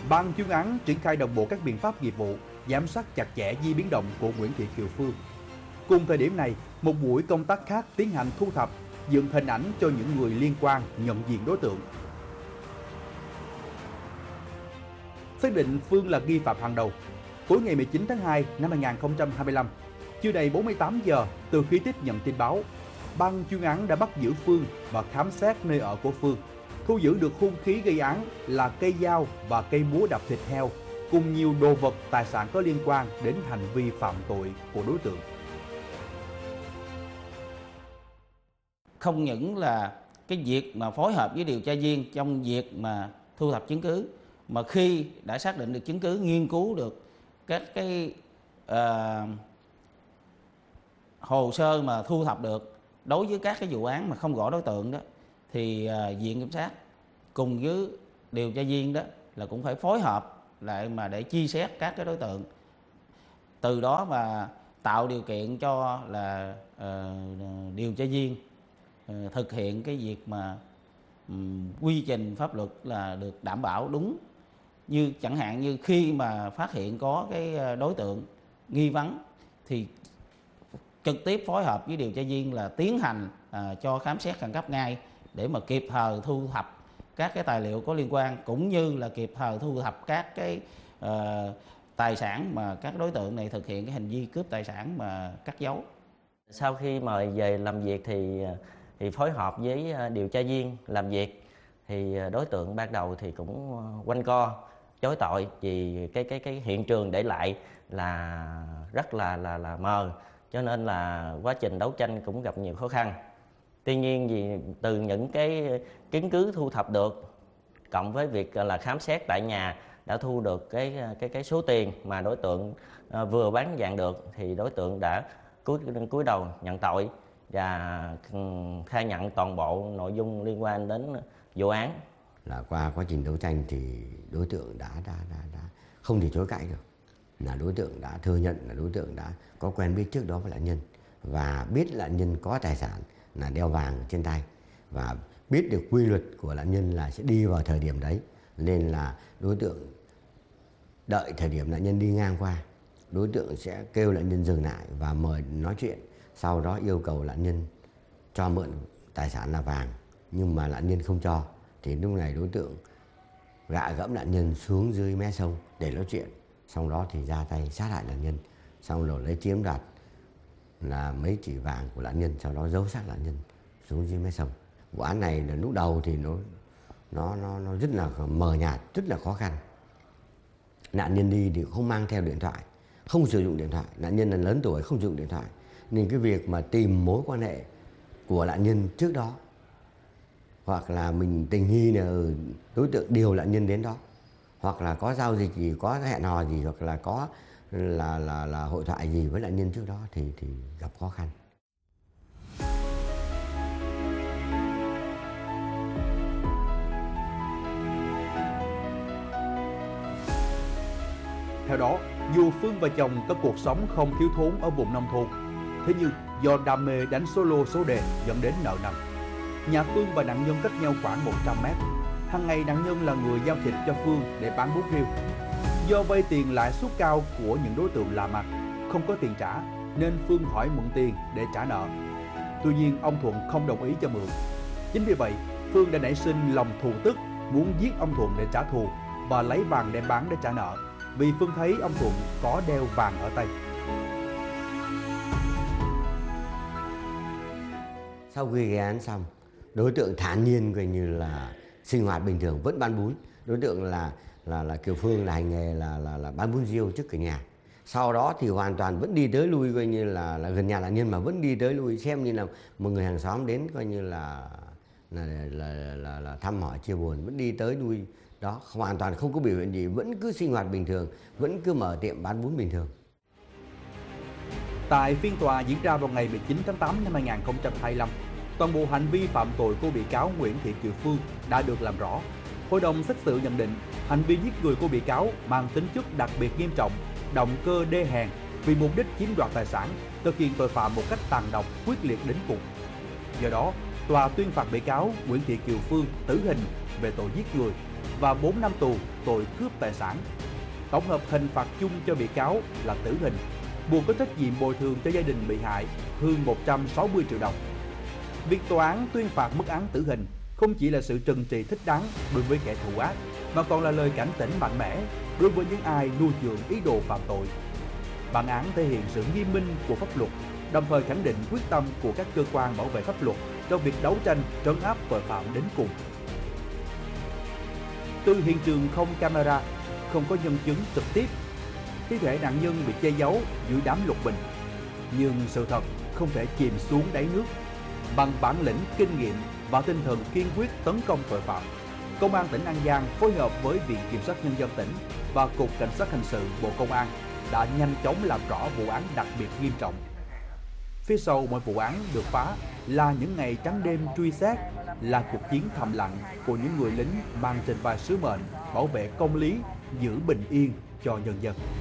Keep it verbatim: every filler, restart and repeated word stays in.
Ban chuyên án triển khai đồng bộ các biện pháp nghiệp vụ, giám sát chặt chẽ di biến động của Nguyễn Thị Kiều Phương. Cùng thời điểm này, một buổi công tác khác tiến hành thu thập, dựng hình ảnh cho những người liên quan nhận diện đối tượng. Xác định Phương là nghi phạm hàng đầu. Tối ngày mười chín tháng hai năm hai nghìn không trăm hai mươi lăm, chưa đầy bốn mươi tám giờ từ khi tiếp nhận tin báo, ban chuyên án đã bắt giữ Phương và khám xét nơi ở của Phương, thu giữ được hung khí gây án là cây dao và cây búa đập thịt heo, cùng nhiều đồ vật tài sản có liên quan đến hành vi phạm tội của đối tượng. Không những là cái việc mà phối hợp với điều tra viên trong việc mà thu thập chứng cứ, mà khi đã xác định được chứng cứ, nghiên cứu được các cái uh, hồ sơ mà thu thập được đối với các cái vụ án mà không rõ đối tượng đó, thì uh, viện kiểm sát cùng với điều tra viên đó là cũng phải phối hợp lại mà để truy xét các cái đối tượng, từ đó mà tạo điều kiện cho là uh, điều tra viên uh, thực hiện cái việc mà um, quy trình pháp luật là được đảm bảo đúng. Như chẳng hạn như khi mà phát hiện có cái đối tượng nghi vấn thì trực tiếp phối hợp với điều tra viên là tiến hành à, cho khám xét khẩn cấp ngay để mà kịp thời thu thập các cái tài liệu có liên quan, cũng như là kịp thời thu thập các cái uh, tài sản mà các đối tượng này thực hiện cái hành vi cướp tài sản mà cất giấu. Sau khi mời về làm việc thì thì phối hợp với điều tra viên làm việc, thì đối tượng ban đầu thì cũng quanh co chối tội vì cái cái cái hiện trường để lại là rất là là là mờ, cho nên là quá trình đấu tranh cũng gặp nhiều khó khăn. Tuy nhiên vì từ những cái chứng cứ thu thập được, cộng với việc là khám xét tại nhà đã thu được cái cái cái số tiền mà đối tượng vừa bán vàng được, thì đối tượng đã cúi cúi đầu nhận tội và khai nhận toàn bộ nội dung liên quan đến vụ án. Là qua quá trình đấu tranh thì đối tượng đã đã đã, đã không thể chối cãi được, là đối tượng đã thừa nhận là đối tượng đã có quen biết trước đó với nạn nhân và biết nạn nhân có tài sản là đeo vàng trên tay và biết được quy luật của nạn nhân là sẽ đi vào thời điểm đấy, nên là đối tượng đợi thời điểm nạn nhân đi ngang qua, đối tượng sẽ kêu nạn nhân dừng lại và mời nói chuyện, sau đó yêu cầu nạn nhân cho mượn tài sản là vàng, nhưng mà nạn nhân không cho. Thì lúc này đối tượng gạ gẫm nạn nhân xuống dưới mé sông để nói chuyện, sau đó thì ra tay sát hại nạn nhân, xong rồi lấy chiếm đoạt là mấy chỉ vàng của nạn nhân, sau đó giấu xác nạn nhân xuống dưới mé sông. Vụ án này là lúc đầu thì nó nó nó nó rất là mờ nhạt, rất là khó khăn. Nạn nhân đi thì không mang theo điện thoại, không sử dụng điện thoại, nạn nhân là lớn tuổi không sử dụng điện thoại, nên cái việc mà tìm mối quan hệ của nạn nhân trước đó, hoặc là mình tình nghi là đối tượng điều nạn nhân đến đó, hoặc là có giao dịch gì, có hẹn hò gì, hoặc là có là là là hội thoại gì với nạn nhân trước đó thì thì gặp khó khăn. Theo đó, dù Phương và chồng có cuộc sống không thiếu thốn ở vùng nông thôn, thế nhưng do đam mê đánh solo số đề dẫn đến nợ nần. Nhà Phương và nạn nhân cách nhau khoảng một trăm mét. Hàng ngày nạn nhân là người giao thịt cho Phương để bán bút riêu. Do vay tiền lãi suất cao của những đối tượng lạ mặt, không có tiền trả nên Phương hỏi mượn tiền để trả nợ. Tuy nhiên ông Thuận không đồng ý cho mượn. Chính vì vậy, Phương đã nảy sinh lòng thù tức, muốn giết ông Thuận để trả thù và lấy vàng đem bán để trả nợ, vì Phương thấy ông Thuận có đeo vàng ở tay. Sau khi gây án xong, đối tượng thản nhiên coi như là sinh hoạt bình thường, vẫn bán bún. Đối tượng là là là Kiều Phương là hành nghề là là là bán bún riêu trước cửa nhà. Sau đó thì hoàn toàn vẫn đi tới lui coi như là là gần nhà nạn nhân, mà vẫn đi tới lui xem như là một người hàng xóm đến coi như là là là là, là, là thăm hỏi chia buồn, vẫn đi tới lui đó, hoàn toàn không có biểu hiện gì, vẫn cứ sinh hoạt bình thường, vẫn cứ mở tiệm bán bún bình thường. Tại phiên tòa diễn ra vào ngày mười chín tháng tám năm hai nghìn không trăm hai mươi lăm, toàn bộ hành vi phạm tội của bị cáo Nguyễn Thị Kiều Phương đã được làm rõ. Hội đồng xét xử nhận định hành vi giết người của bị cáo mang tính chất đặc biệt nghiêm trọng, động cơ đê hèn vì mục đích chiếm đoạt tài sản, thực hiện tội phạm một cách tàn độc, quyết liệt đến cùng. Do đó, tòa tuyên phạt bị cáo Nguyễn Thị Kiều Phương tử hình về tội giết người và bốn năm tù tội cướp tài sản. Tổng hợp hình phạt chung cho bị cáo là tử hình, buộc có trách nhiệm bồi thường cho gia đình bị hại hơn một trăm sáu mươi triệu đồng. Việc tòa án tuyên phạt mức án tử hình không chỉ là sự trừng trị thích đáng đối với kẻ thù ác, mà còn là lời cảnh tỉnh mạnh mẽ đối với những ai nuôi dưỡng ý đồ phạm tội. Bản án thể hiện sự nghiêm minh của pháp luật, đồng thời khẳng định quyết tâm của các cơ quan bảo vệ pháp luật trong việc đấu tranh trấn áp tội phạm đến cùng. Từ hiện trường không camera, không có nhân chứng trực tiếp, thi thể nạn nhân bị che giấu dưới đám lục bình. Nhưng sự thật không thể chìm xuống đáy nước. Bằng bản lĩnh, kinh nghiệm và tinh thần kiên quyết tấn công tội phạm, Công an tỉnh An Giang phối hợp với Viện Kiểm sát Nhân dân tỉnh và Cục Cảnh sát Hình sự Bộ Công an đã nhanh chóng làm rõ vụ án đặc biệt nghiêm trọng. Phía sau mỗi vụ án được phá là những ngày trắng đêm truy xét, là cuộc chiến thầm lặng của những người lính mang trên vai sứ mệnh bảo vệ công lý, giữ bình yên cho nhân dân.